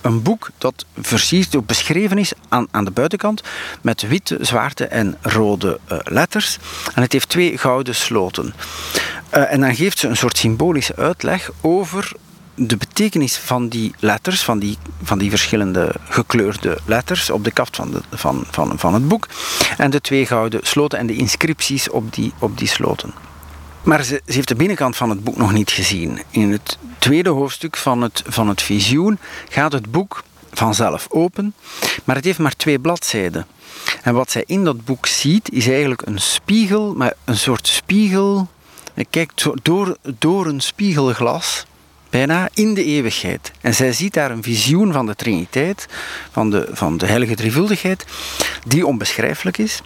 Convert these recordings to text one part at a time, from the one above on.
een boek dat versierd, beschreven is aan de buitenkant met witte, zwarte en rode letters. En het heeft 2 gouden sloten. En dan geeft ze een soort symbolische uitleg over de betekenis van die letters, van die verschillende gekleurde letters op de kaft van het boek. En de 2 gouden sloten en de inscripties op die sloten. Maar ze heeft de binnenkant van het boek nog niet gezien. In het tweede hoofdstuk van het visioen gaat het boek vanzelf open, maar het heeft maar 2 bladzijden. En wat zij in dat boek ziet, is eigenlijk een spiegel, maar een soort spiegel. Je kijkt door een spiegelglas, bijna in de eeuwigheid. En zij ziet daar een visioen van de Triniteit, van de heilige drievuldigheid, die onbeschrijfelijk is.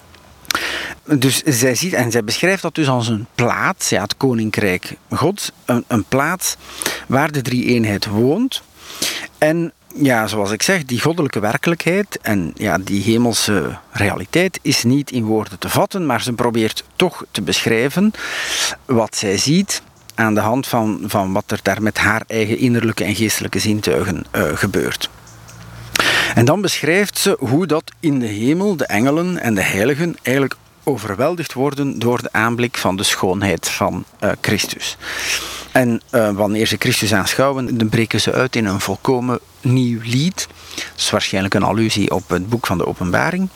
Dus zij ziet, en zij beschrijft dat dus als een plaats, het koninkrijk Gods, een plaats waar de drie-eenheid woont. En ja, zoals ik zeg, die goddelijke werkelijkheid en die hemelse realiteit is niet in woorden te vatten, maar ze probeert toch te beschrijven wat zij ziet aan de hand van wat er daar met haar eigen innerlijke en geestelijke zintuigen gebeurt. En dan beschrijft ze hoe dat in de hemel de engelen en de heiligen eigenlijk overweldigd worden door de aanblik van de schoonheid van Christus. En wanneer ze Christus aanschouwen, dan breken ze uit in een volkomen nieuw lied. Dat is waarschijnlijk een allusie op het boek van de Openbaring.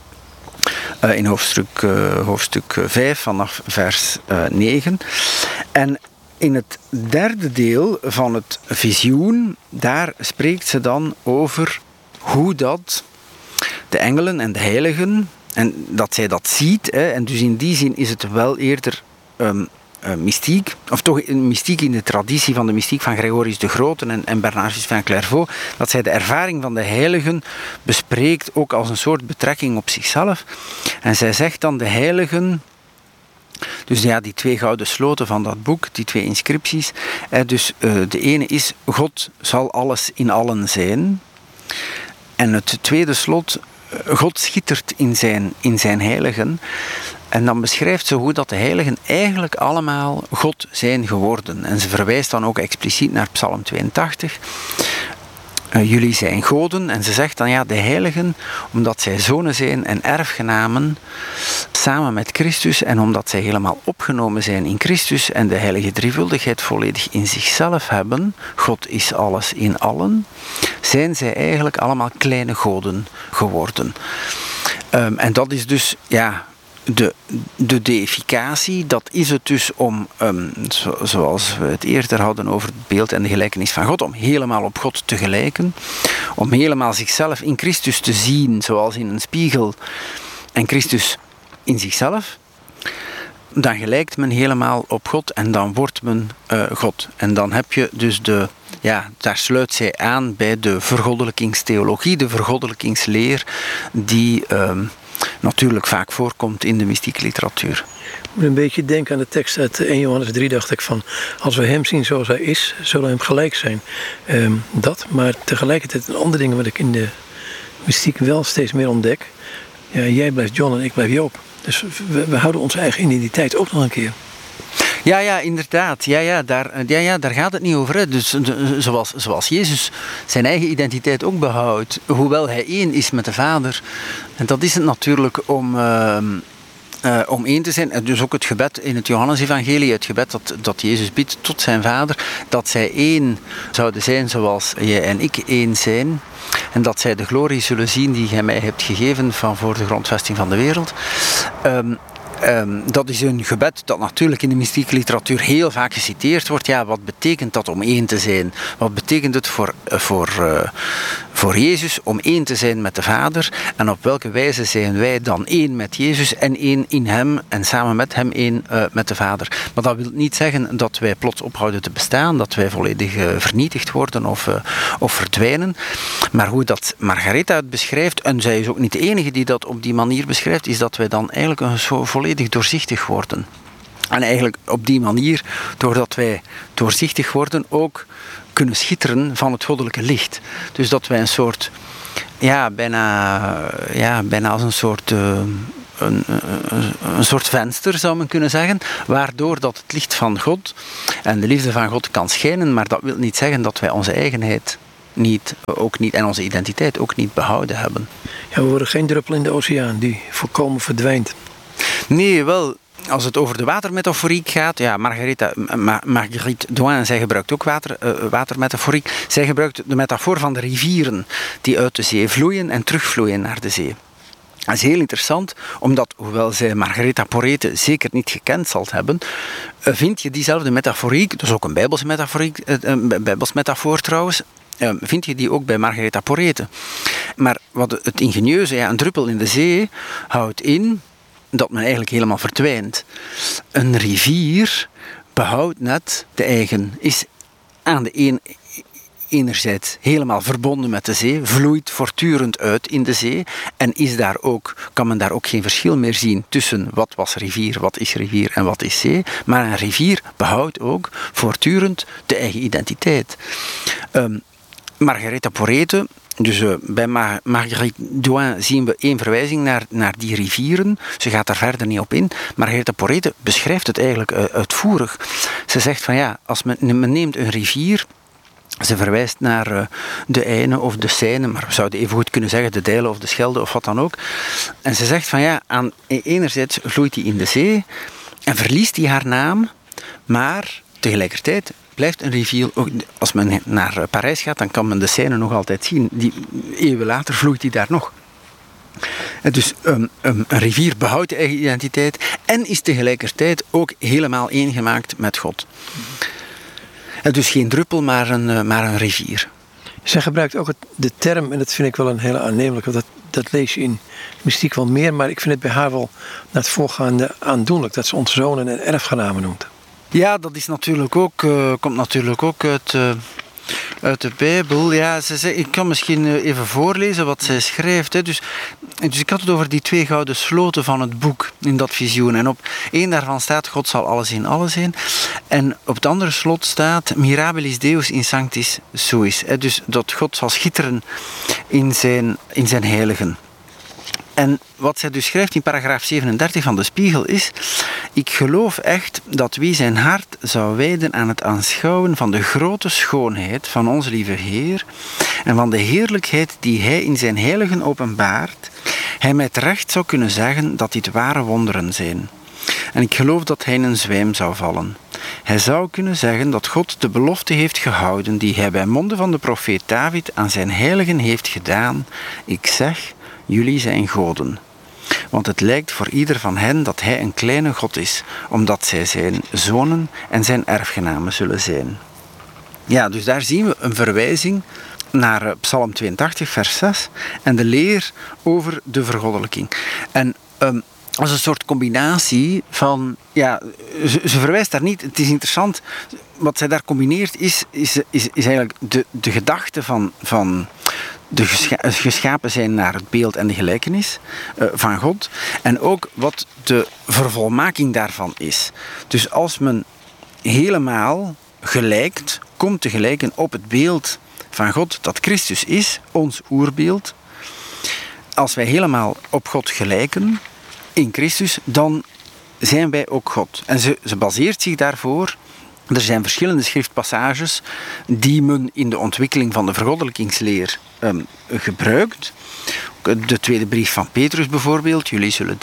In hoofdstuk 5 vanaf vers 9. En in het derde deel van het visioen, daar spreekt ze dan over hoe dat de engelen en de heiligen, en dat zij dat ziet, en dus in die zin is het wel eerder mystiek, of toch een mystiek in de traditie van de mystiek van Gregorius de Grote en Bernardus van Clairvaux, dat zij de ervaring van de heiligen bespreekt ook als een soort betrekking op zichzelf. En zij zegt dan de heiligen, dus die 2 gouden sloten van dat boek, die 2 inscripties, dus de ene is, God zal alles in allen zijn. En het tweede slot, God schittert in zijn heiligen. En dan beschrijft ze hoe dat de heiligen eigenlijk allemaal God zijn geworden. En ze verwijst dan ook expliciet naar Psalm 82. Jullie zijn goden. En ze zegt dan de heiligen, omdat zij zonen zijn en erfgenamen samen met Christus en omdat zij helemaal opgenomen zijn in Christus en de heilige drievuldigheid volledig in zichzelf hebben, God is alles in allen, zijn zij eigenlijk allemaal kleine goden geworden. En dat is dus de deificatie, dat is het dus om, zoals we het eerder hadden over het beeld en de gelijkenis van God, om helemaal op God te gelijken, om helemaal zichzelf in Christus te zien, zoals in een spiegel, en Christus in zichzelf, dan gelijkt men helemaal op God en dan wordt men God. En dan heb je dus daar sluit zij aan bij de vergoddelijkingstheologie, de vergoddelijkingsleer, die natuurlijk vaak voorkomt in de mystieke literatuur. Ik moet een beetje denken aan de tekst uit 1 Johannes 3, dacht ik van, als we hem zien zoals hij is, zullen we hem gelijk zijn. Maar tegelijkertijd een ander ding wat ik in de mystiek wel steeds meer ontdek. Ja, jij blijft John en ik blijf Joop. Dus we houden onze eigen identiteit ook nog een keer. Ja, inderdaad. Daar gaat het niet over. Hè. Dus, zoals Jezus zijn eigen identiteit ook behoudt, hoewel hij één is met de Vader. En dat is het natuurlijk om één te zijn. En dus ook het gebed in het Johannesevangelie, het gebed dat Jezus bidt tot zijn Vader, dat zij één zouden zijn zoals jij en ik één zijn. En dat zij de glorie zullen zien die gij mij hebt gegeven van voor de grondvesting van de wereld. Dat is een gebed dat natuurlijk in de mystieke literatuur heel vaak geciteerd wordt. Ja, wat betekent dat om één te zijn? Wat betekent het voor Jezus om één te zijn met de Vader? En op welke wijze zijn wij dan één met Jezus en één in hem en samen met hem één met de Vader? Maar dat wil niet zeggen dat wij plots ophouden te bestaan, dat wij volledig vernietigd worden of verdwijnen. Maar hoe dat Margaretha het beschrijft, en zij is ook niet de enige die dat op die manier beschrijft, is dat wij dan eigenlijk volledig doorzichtig worden. En eigenlijk op die manier, doordat wij doorzichtig worden, ook kunnen schitteren van het goddelijke licht. Dus dat wij een soort, bijna als een soort een soort venster, zou men kunnen zeggen, waardoor dat het licht van God en de liefde van God kan schijnen, maar dat wil niet zeggen dat wij onze eigenheid ook niet en onze identiteit ook niet behouden hebben. Ja, we worden geen druppel in de oceaan die volkomen verdwijnt. Nee, wel. Als het over de watermetaforiek gaat, ja, Marguerite Douin, zij gebruikt ook watermetaforiek. Zij gebruikt de metafoor van de rivieren die uit de zee vloeien en terugvloeien naar de zee. Dat is heel interessant, omdat, hoewel zij Margaretha Porete zeker niet gekend zal hebben, vind je diezelfde metaforiek, dat is ook een Bijbels metafoor trouwens, vind je die ook bij Margaretha Porete. Maar wat het ingenieuze, een druppel in de zee houdt in dat men eigenlijk helemaal verdwijnt. Een rivier behoudt net de eigen, is aan de enerzijds helemaal verbonden met de zee, vloeit voortdurend uit in de zee en kan men daar ook geen verschil meer zien tussen wat was rivier, wat is rivier en wat is zee. Maar een rivier behoudt ook voortdurend de eigen identiteit. Margaretha Porete, dus bij Marguerite Douin zien we één verwijzing naar die rivieren. Ze gaat daar verder niet op in. Margaretha Porete beschrijft het eigenlijk uitvoerig. Ze zegt van als men neemt een rivier. Ze verwijst naar de Eine of de Seine, maar we zouden even goed kunnen zeggen de Dijlen of de Schelde of wat dan ook. En ze zegt van enerzijds vloeit die in de zee en verliest die haar naam, maar tegelijkertijd blijft een rivier, als men naar Parijs gaat, dan kan men de Seine nog altijd zien. Eeuwen later vloeit die daar nog. En dus een rivier behoudt de eigen identiteit en is tegelijkertijd ook helemaal eengemaakt met God. En dus geen druppel, maar een rivier. Zij gebruikt ook de term, en dat vind ik wel een hele aannemelijke, dat lees je in mystiek wel meer, maar ik vind het bij haar wel naar het voorgaande aandoenlijk, dat ze ons zonen en erfgenamen noemt. Ja, dat is komt natuurlijk ook uit de Bijbel. Ja, ik kan misschien even voorlezen wat zij schrijft. Hè. Dus ik had het over die 2 gouden sloten van het boek in dat visioen. En op één daarvan staat: God zal alles in alles zijn. En op het andere slot staat: Mirabilis Deus in sanctis suis. Hè. Dus dat God zal schitteren in zijn heiligen. En wat zij dus schrijft in paragraaf 37 van de Spiegel is: ik geloof echt dat wie zijn hart zou wijden aan het aanschouwen van de grote schoonheid van onze lieve Heer en van de heerlijkheid die Hij in zijn heiligen openbaart, hij met recht zou kunnen zeggen dat dit ware wonderen zijn. En ik geloof dat hij in een zwijm zou vallen. Hij zou kunnen zeggen dat God de belofte heeft gehouden die hij bij monden van de profeet David aan zijn heiligen heeft gedaan. Ik zeg: jullie zijn goden. Want het lijkt voor ieder van hen dat hij een kleine God is, omdat zij zijn zonen en zijn erfgenamen zullen zijn. Ja, dus daar zien we een verwijzing naar Psalm 82, vers 6 en de leer over de vergoddelijking. En als een soort combinatie van, ze verwijst daar niet, het is interessant, wat zij daar combineert is eigenlijk de gedachte van de geschapen zijn naar het beeld en de gelijkenis van God. En ook wat de vervolmaking daarvan is. Dus als men helemaal gelijkt, komt te gelijken op het beeld van God dat Christus is, ons oerbeeld. Als wij helemaal op God gelijken, in Christus, dan zijn wij ook God. En ze baseert zich daarvoor. Er zijn verschillende schriftpassages die men in de ontwikkeling van de vergoddelijkingsleer gebruikt. De tweede brief van Petrus bijvoorbeeld. Jullie zullen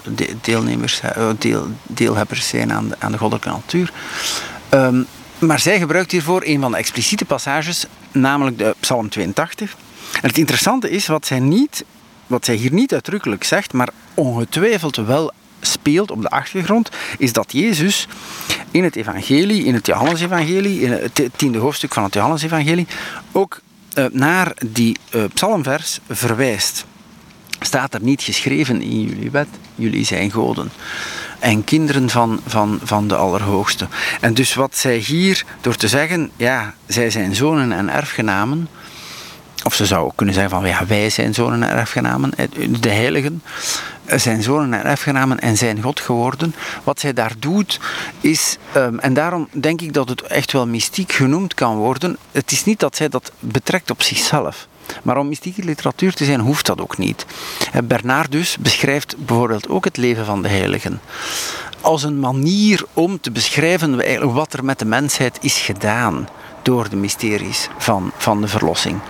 deelhebbers zijn aan de goddelijke natuur. Maar zij gebruikt hiervoor een van de expliciete passages, namelijk de Psalm 82. En het interessante is wat zij hier niet uitdrukkelijk zegt, maar ongetwijfeld wel speelt op de achtergrond, is dat Jezus in het evangelie, in het Johannesevangelie, in het 10e hoofdstuk van het Johannesevangelie, ook naar die psalmvers verwijst. Staat er niet geschreven in jullie wet, jullie zijn goden en kinderen van de Allerhoogste. En dus wat zij hier, door te zeggen, zij zijn zonen en erfgenamen, of ze zou ook kunnen zeggen van, wij zijn zonen en erfgenamen, de heiligen zijn zonen en erfgenamen en zijn God geworden. Wat zij daar doet is, en daarom denk ik dat het echt wel mystiek genoemd kan worden, het is niet dat zij dat betrekt op zichzelf. Maar om mystieke literatuur te zijn, hoeft dat ook niet. Bernardus beschrijft bijvoorbeeld ook het leven van de heiligen als een manier om te beschrijven wat er met de mensheid is gedaan door de mysteries van de verlossing.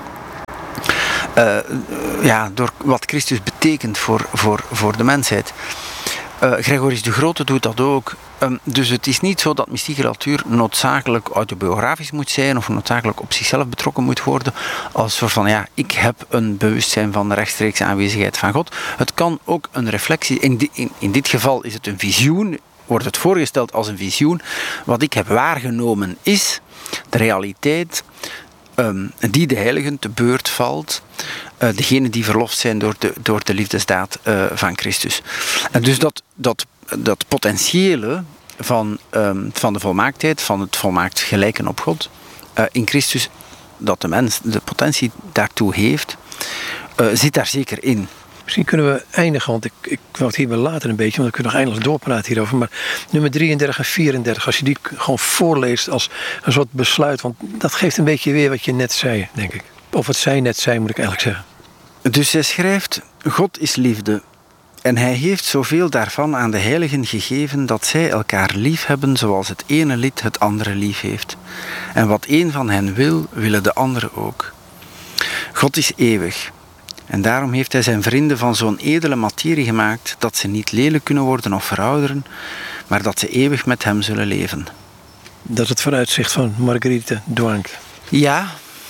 Door wat Christus betekent voor de mensheid. Gregorius de Grote doet dat ook. Dus het is niet zo dat mystieke literatuur noodzakelijk autobiografisch moet zijn of noodzakelijk op zichzelf betrokken moet worden als soort van, ik heb een bewustzijn van de rechtstreekse aanwezigheid van God. Het kan ook een reflectie, in dit geval is het een visioen, wordt het voorgesteld als een visioen. Wat ik heb waargenomen is de realiteit die de heiligen te beurt valt, degenen die verlost zijn door de liefdesdaad van Christus. En dus dat potentiële van de volmaaktheid, van het volmaakt gelijken op God, in Christus, dat de mens de potentie daartoe heeft, zit daar zeker in. Misschien kunnen we eindigen, want ik wou het hierbij later een beetje, want we kunnen nog eindeloos doorpraten hierover. Maar nummer 33 en 34, als je die gewoon voorleest als een soort besluit, want dat geeft een beetje weer wat je net zei, denk ik. Of wat zij net zei, moet ik eigenlijk zeggen. Dus zij schrijft, God is liefde. En hij heeft zoveel daarvan aan de heiligen gegeven dat zij elkaar lief hebben zoals het ene lid het andere lief heeft. En wat een van hen wil, willen de andere ook. God is eeuwig. En daarom heeft hij zijn vrienden van zo'n edele materie gemaakt dat ze niet lelijk kunnen worden of verouderen, maar dat ze eeuwig met hem zullen leven. Dat is het vooruitzicht van Marguerite Duang. Ja,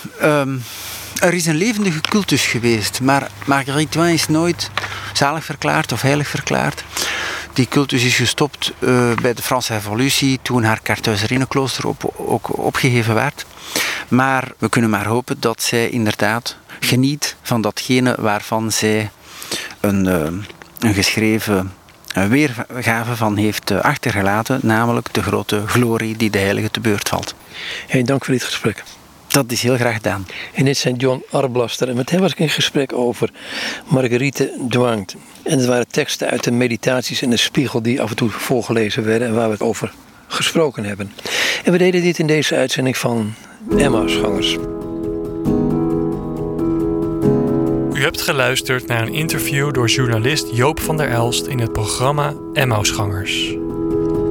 er is een levendige cultus geweest, maar Marguerite Duang is nooit zalig verklaard of heilig verklaard. Die cultus is gestopt bij de Franse Revolutie, toen haar Karthuizerinnenklooster ook opgeheven werd. Maar we kunnen maar hopen dat zij inderdaad geniet van datgene waarvan zij een geschreven weergave van heeft achtergelaten, namelijk de grote glorie die de heilige te beurt valt. Hey, dank voor dit gesprek. Dat is heel graag gedaan. En dit zijn John Arblaster. En met hem was ik in gesprek over Marguerite Duang. En het waren teksten uit de meditaties en de spiegel die af en toe voorgelezen werden en waar we het over gesproken hebben. En we deden dit in deze uitzending van Emmausgangers. U hebt geluisterd naar een interview door journalist Joop van der Elst in het programma Emmausgangers.